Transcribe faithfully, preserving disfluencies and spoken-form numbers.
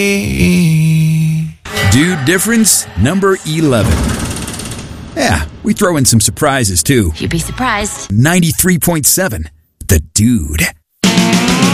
Dude difference number eleven. Yeah, we throw in some surprises too. You'd be surprised. ninety-three point seven, The Dude.